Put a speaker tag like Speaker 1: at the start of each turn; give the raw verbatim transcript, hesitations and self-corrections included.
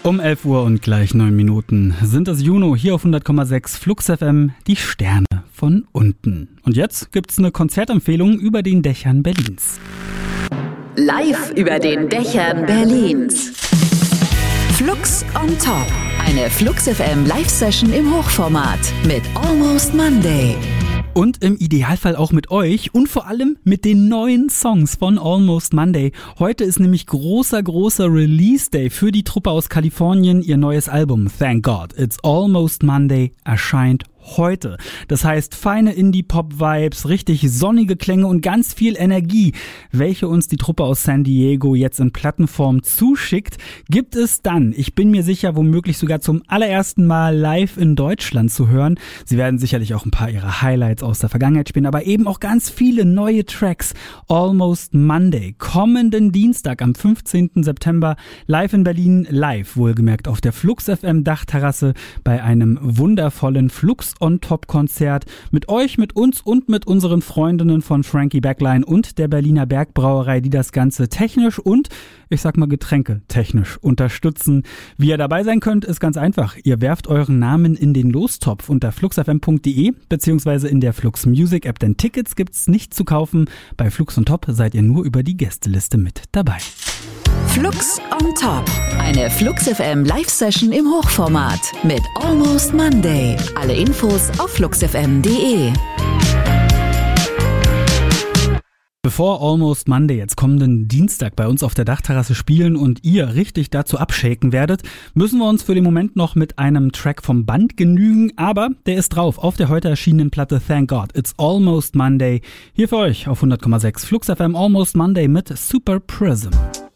Speaker 1: Um elf Uhr und gleich neun Minuten sind es Juno hier auf hundert Komma sechs Flux F M, die Sterne von unten. Und jetzt gibt's eine Konzertempfehlung über den Dächern Berlins.
Speaker 2: Live über den Dächern Berlins. Flux on Top. Eine Flux F M Live-Session im Hochformat mit Almost Monday.
Speaker 1: Und im Idealfall auch mit euch und vor allem mit den neuen Songs von Almost Monday. Heute ist nämlich großer, großer Release-Day für die Truppe aus Kalifornien. Ihr neues Album Thank God It's Almost Monday erscheint heute. Das heißt feine Indie-Pop-Vibes, richtig sonnige Klänge und ganz viel Energie, welche uns die Truppe aus San Diego jetzt in Plattenform zuschickt, gibt es dann, ich bin mir sicher, womöglich sogar zum allerersten Mal live in Deutschland zu hören. Sie werden sicherlich auch ein paar ihrer Highlights aus der Vergangenheit spielen, aber eben auch ganz viele neue Tracks. Almost Monday, kommenden Dienstag am fünfzehnten September live in Berlin, live wohlgemerkt auf der Flux F M Dachterrasse bei einem wundervollen Flux On-Top-Konzert mit euch, mit uns und mit unseren Freundinnen von Frankie Backline und der Berliner Bergbrauerei, die das Ganze technisch und, ich sag mal Getränke technisch unterstützen. Wie ihr dabei sein könnt, ist ganz einfach. Ihr werft euren Namen in den Lostopf unter fluxfm punkt de beziehungsweise in der Flux Music App, denn Tickets gibt's nicht zu kaufen. Bei Flux on Top seid ihr nur über die Gästeliste mit dabei.
Speaker 2: Flux on Top. Eine Flux F M Live-Session im Hochformat mit Almost Monday. Alle Infos auf fluxfm punkt de.
Speaker 1: Bevor Almost Monday jetzt kommenden Dienstag bei uns auf der Dachterrasse spielen und ihr richtig dazu abshaken werdet, müssen wir uns für den Moment noch mit einem Track vom Band genügen, aber der ist drauf auf der heute erschienenen Platte Thank God It's Almost Monday. Hier für euch auf hundert Komma sechs Flux F M Almost Monday mit Super Prism.